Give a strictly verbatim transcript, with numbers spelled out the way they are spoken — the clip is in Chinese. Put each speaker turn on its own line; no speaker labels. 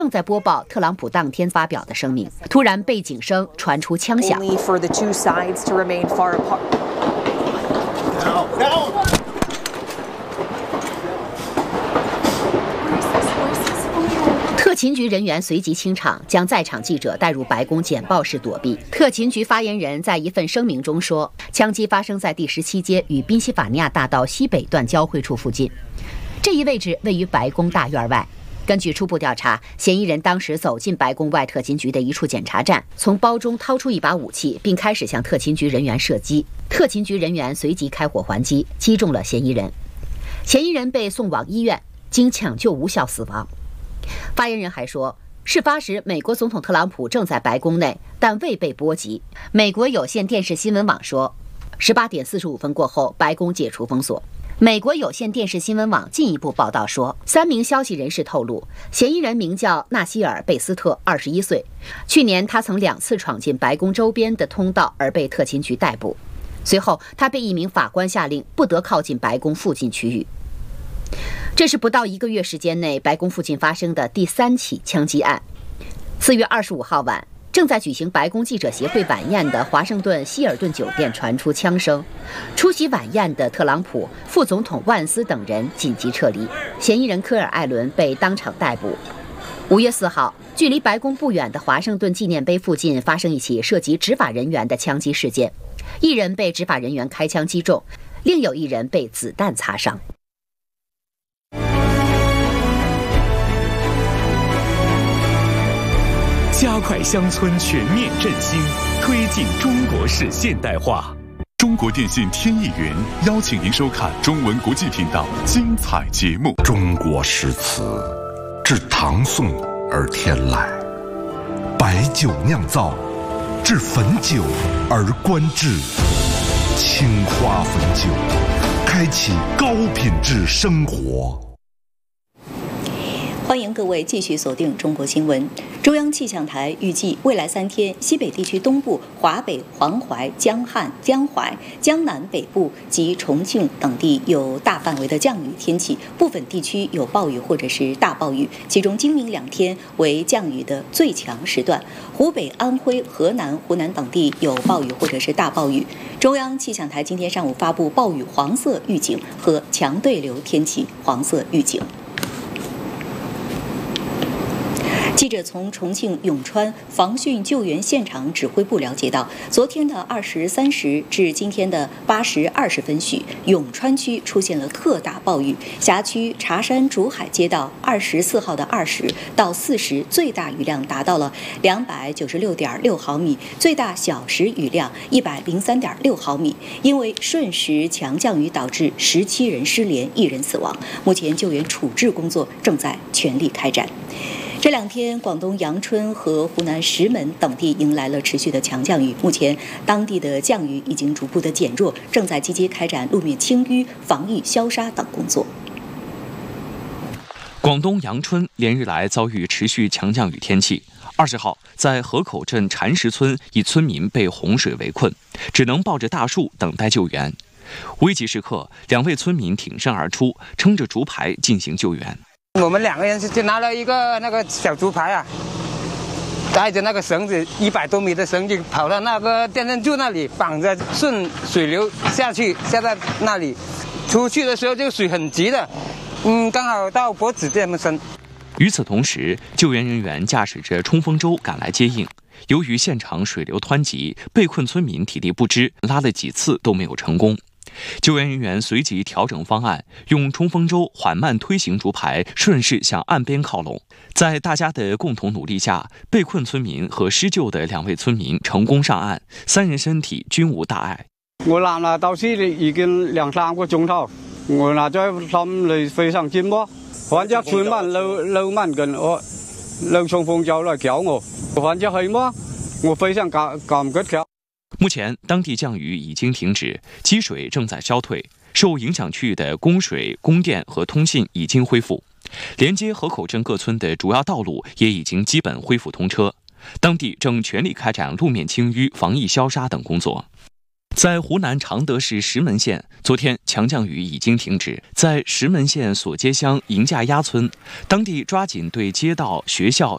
正在播报特朗普当天发表的声明，突然背景声传出枪响。特勤局人员随即清场，将在场记者带入白宫简报室躲避。特勤局发言人在一份声明中说，枪击发生在第十七街与宾夕法尼亚大道西北段交汇处附近，这一位置位于白宫大院外。根据初步调查，嫌疑人当时走进白宫外特勤局的一处检查站，从包中掏出一把武器，并开始向特勤局人员射击。特勤局人员随即开火还击，击中了嫌疑人。嫌疑人被送往医院，经抢救无效死亡。发言人还说，事发时美国总统特朗普正在白宫内，但未被波及。美国有线电视新闻网说，十八点四十五分过后，白宫解除封锁。美国有线电视新闻网进一步报道说，三名消息人士透露，嫌疑人名叫纳西尔·贝斯特，二十一岁。去年他曾两次闯进白宫周边的通道而被特勤局逮捕。随后，他被一名法官下令不得靠近白宫附近区域。这是不到一个月时间内白宫附近发生的第三起枪击案。四月二十五号晚，正在举行白宫记者协会晚宴的华盛顿希尔顿酒店传出枪声，出席晚宴的特朗普、副总统万斯等人紧急撤离，嫌疑人科尔·艾伦被当场逮捕。五月四号，距离白宫不远的华盛顿纪念碑附近发生一起涉及执法人员的枪击事件，一人被执法人员开枪击中，另有一人被子弹擦伤。
加快乡村全面振兴，推进中国式现代化。中国电信天意云邀请您收看中文国际频道精彩节目。
中国诗词自唐宋而天来，白酒酿造，至汾酒而观之。青花汾酒，开启高品质生活。
欢迎各位继续锁定中国新闻。中央气象台预计未来三天，西北地区东部、华北、黄淮、江汉、江淮、江南北部及重庆等地有大范围的降雨天气，部分地区有暴雨或者是大暴雨，其中今明两天为降雨的最强时段。湖北、安徽、河南、湖南等地有暴雨或者是大暴雨。中央气象台今天上午发布暴雨黄色预警和强对流天气黄色预警。记者从重庆永川防汛救援现场指挥部了解到，昨天的二时三十至今天的八时二十分许，永川区出现了特大暴雨。辖区茶山竹海街道二十四号的二十到四时最大雨量达到了两百九十六点六毫米，最大小时雨量一百零三点六毫米。因为瞬时强降雨导致十七人失联，一人死亡。目前救援处置工作正在全力开展。这两天，广东阳春和湖南石门等地迎来了持续的强降雨。目前，当地的降雨已经逐步的减弱，正在积极开展路面清淤、防御消杀等工作。
广东阳春连日来遭遇持续强降雨天气。二十号，在河口镇禅石村，一村民被洪水围困，只能抱着大树等待救援。危急时刻，两位村民挺身而出，撑着竹排进行救援。
我们两个人就拿了一个那个小竹排啊，带着那个绳子，一百多米的绳子，跑到那个电线柱那里绑着，顺水流下去，下到那里。出去的时候这个水很急的，嗯，刚好到脖子这么深。
与此同时，救援人员驾驶着冲锋舟赶来接应。由于现场水流湍急，被困村民体力不支，拉了几次都没有成功。救援人员随即调整方案，用冲锋舟缓慢推行竹排，顺势向岸边靠拢。在大家的共同努力下，被困村民和施救的两位村民成功上岸，三人身体均無大礙。
我攬啦到時已經兩三個鐘頭，我嗱在心裏非常煎熬。反正村民撈撈問緊我，撈衝鋒舟來救我，反正係麼？我非常感感激佢。
目前，当地降雨已经停止，积水正在消退，受影响区域的供水、供电和通信已经恢复，连接河口镇各村的主要道路也已经基本恢复通车。当地正全力开展路面清淤、防疫消杀等工作。在湖南常德市石门县，昨天强降雨已经停止。在石门县索街乡银架崖村，当地抓紧对街道、学校、